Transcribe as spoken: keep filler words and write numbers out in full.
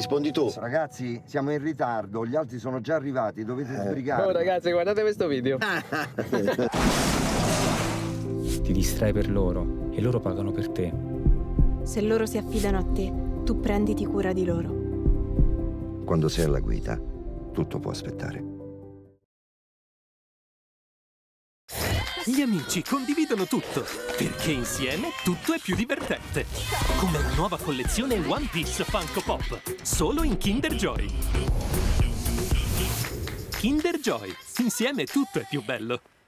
rispondi tu. Ragazzi, siamo in ritardo, gli altri sono già arrivati, dovete sbrigarvi. Oh ragazzi, guardate questo video. Ti distrai per loro e loro pagano per te. Se loro si affidano a te, tu prenditi cura di loro. Quando sei alla guida, tutto può aspettare. Gli amici condividono tutto, perché insieme tutto è più divertente. Come la nuova collezione One Piece Funko Pop, solo in Kinder Joy. Kinder Joy, insieme tutto è più bello.